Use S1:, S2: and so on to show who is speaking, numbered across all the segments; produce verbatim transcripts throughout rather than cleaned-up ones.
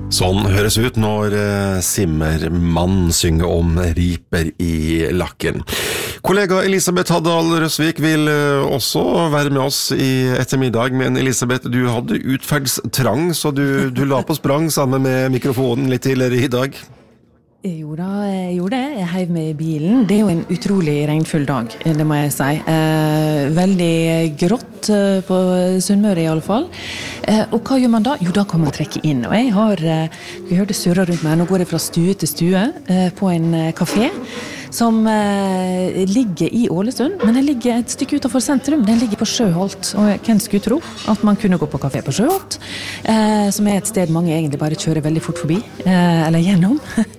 S1: Sånn høres ut når Simmermann synger om riper i lakken. Kollega Elisabeth Haddal Røsvik vil også være med oss i ettermiddag, men Elisabeth, du hadde utferdstrang, så du, du la på sprang sammen med mikrofonen litt tidligere i dag.
S2: Jo da, jeg gjorde det. Jeg heiv med i bilen. Det er jo en utrolig regnfull dag, det må jeg si. Eh, veldig grått på Sunnmøre i alle fall. Eh, og hva gjør man da? Jo, da kan man trekke inn. Og jeg har, vi hørte surra rundt meg, nå går jeg fra stue til stue eh, på en kafé som eh, ligger i Ålesund, men den ligger et stykke utenfor sentrum. Den ligger på Sjøholt, og hvem skulle tro at man kunne gå på kafé på Sjøholt, eh, som er et sted mange egentlig bare kjører veldig fort forbi, eh, eller gjennom.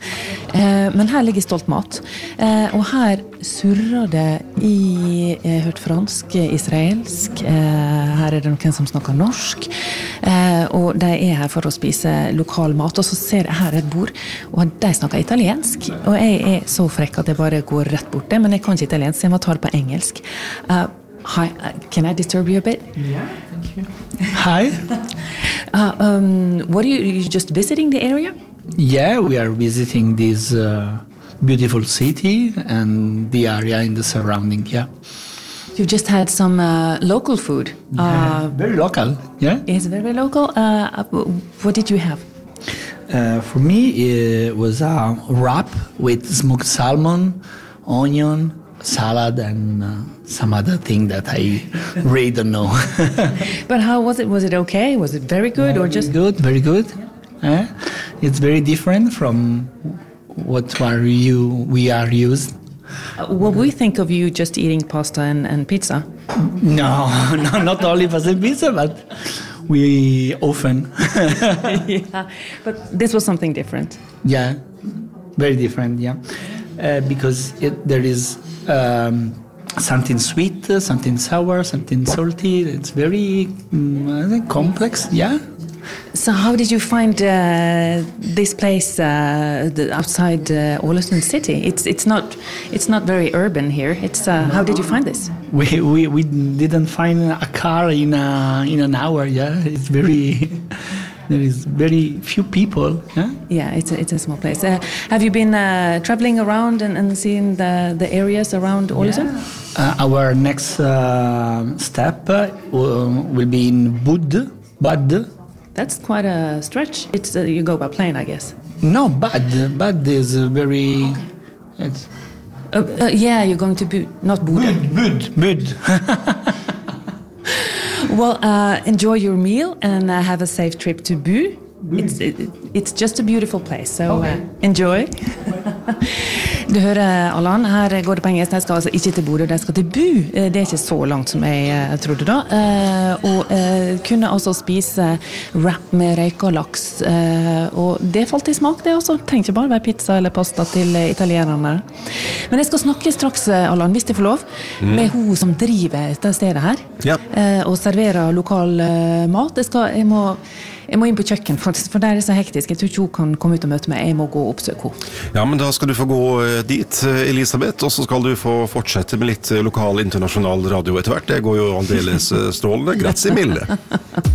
S2: eh, men her ligger Stolt mat, eh, og her surrer det i, jeg har hørt fransk, israelsk, eh, her er det noen som snakker norsk, eh, og de er her for å spise lokal mat, og så ser jeg her et bord, og de snakker italiensk, og jeg er så frekk at jeg bare går rett bort det, men jeg kan ikke italiensk, så jeg må ta det på engelsk. Uh, hi, uh, can I disturb you a bit?
S3: Yeah, thank you. Hi.
S2: uh, um, what are you, are you just visiting the area?
S3: Yeah, we are visiting this uh, beautiful city and the area in the surrounding, yeah.
S2: You've just had some uh, local food.
S3: Yeah,
S2: Uh,
S3: very local, yeah.
S2: it's very local. Uh, what did you have?
S3: Uh, for me, it was a wrap with smoked salmon, onion, salad, and uh, some other thing that I really don't know.
S2: But how was it? Was it okay? Was it very good
S3: Very
S2: or just
S3: good? Very good. Eh? It's very different from what are you we are used.
S2: Uh, well, we think of you just eating pasta and, and pizza.
S3: No, no, not only pasta and pizza, but we often.
S2: Yeah, but this was something different.
S3: Yeah, very different, yeah. Uh, because it, there is um, something sweet, uh, something sour, something salty. It's very um, I think complex, yeah.
S2: So how did you find uh, this place uh, the, outside uh, Ålesund city? It's it's not it's not very urban here. It's uh, how did you find this?
S3: We, we we didn't find a car in a in an hour, yeah. It's very there is very few people, yeah.
S2: Yeah, it's a, it's a small place. Uh, have you been uh, traveling around and, and seeing the, the areas around Ålesund?
S3: Uh, our next uh, step uh, will be in Bud, Bud.
S2: That's quite a stretch. It's uh, you go by plane, I guess.
S3: No, Bud. Bud is uh, very. It's
S2: Uh, uh, yeah, you're going to Bud, not Buda.
S3: Bud, Bud.
S2: Well, uh, enjoy your meal and uh, have a safe trip to Bu. It's, it, it's just a beautiful place, so
S3: Okay.
S2: uh, enjoy. Du hører, Allan, her går det på engelsk. De skal altså ikke til Bodø, de skal til Bu. Eh, Det er ikke så langt som jeg eh, trodde da. Eh, Og eh, kunne altså spise wrap med røyka laks. Eh, Og det falt i smak, det også. Trenger ikke bare være pizza eller pasta til eh, italienerne. Men jeg skal snakke straks, eh, Allan, hvis jeg får lov, med hun som driver dette stedet her.
S1: Ja.
S2: eh, Og serverer lokal eh, mat. Jeg, skal, jeg må... Jeg må inn på kjøkken, faktisk, for der er det så hektisk. Jeg tror ikke hun kan komme ut og møte meg. Jeg må gå og oppsøke henne.
S1: Ja, men da skal du få gå eh, dit, eh, Elisabeth, og så skal du få fortsette med litt eh, lokal internasjonal radio etter hvert. Det går jo aldeles eh, strålende. Grazie mille.